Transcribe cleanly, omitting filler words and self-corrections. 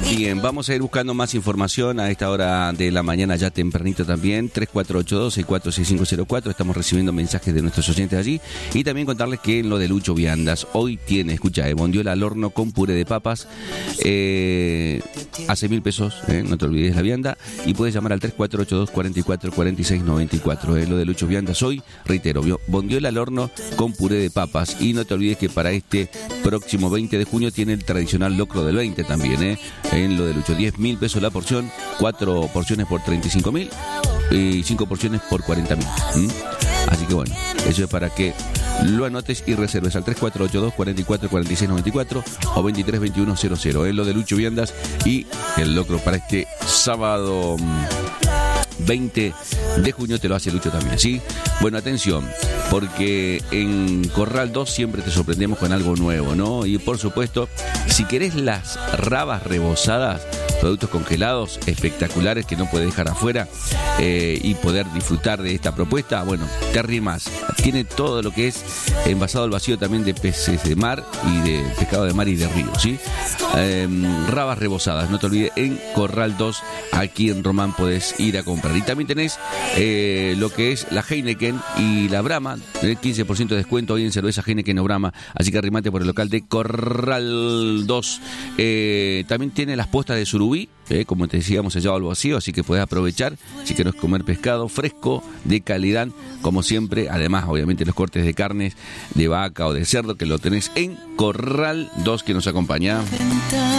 Bien, vamos a ir buscando más información a esta hora de la mañana, ya tempranito también. 3482-646504. Estamos recibiendo mensajes de nuestros oyentes allí. Y también contarles que en lo de Lucho Viandas, hoy tiene, escucha, bondiola al horno con puré de papas a 6.000 pesos, no te olvides la vianda. Y puedes llamar al 3482-444694. Lo de Lucho Viandas hoy, reitero, bondiola al horno con puré de papas. Y no te olvides que para este próximo 20 de junio tiene el tradicional locro del 20 también, en lo de Lucho. 10.000 pesos la porción, 4 porciones por 35.000 y 5 porciones por 40.000. Así que bueno, eso es para que lo anotes y reserves al 3482-444694 o 232100. Lo de Lucho Viandas y el locro para este sábado 20 de junio te lo hace Lucho también, ¿sí? Bueno, atención, porque en Corral 2 siempre te sorprendemos con algo nuevo, ¿no? Y por supuesto, si querés las rabas rebozadas, productos congelados espectaculares que no puedes dejar afuera y poder disfrutar de esta propuesta, bueno, te arrimas. Tiene todo lo que es envasado al vacío también de peces de mar y de pescado de mar y de río, ¿sí? Rabas rebozadas, no te olvides, en Corral 2, aquí en Román podés ir a comprar. Y también tenés lo que es la Heineken y la Brahma, 15% de descuento hoy en cerveza Heineken o Brahma, así que arrimate por el local de Corral 2. También tiene las postas de surubí, como te decíamos, sellado al vacío, así que podés aprovechar si querés comer pescado fresco, de calidad, como siempre. Además, obviamente, los cortes de carnes de vaca o de cerdo que lo tenés en Corral 2, que nos acompaña.